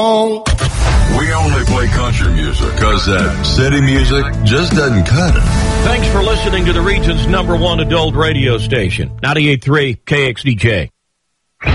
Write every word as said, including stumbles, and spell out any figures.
We only play country music because that city music just doesn't cut it. Thanks for listening to the region's number one adult radio station, ninety-eight point three K X D J.